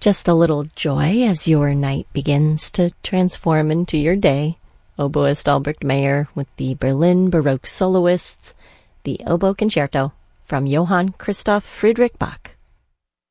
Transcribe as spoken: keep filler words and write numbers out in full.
Just a little joy as your night begins to transform into your day. Oboist Albrecht Meyer with the Berlin Baroque Soloists, the Oboe Concerto from Johann Christoph Friedrich Bach.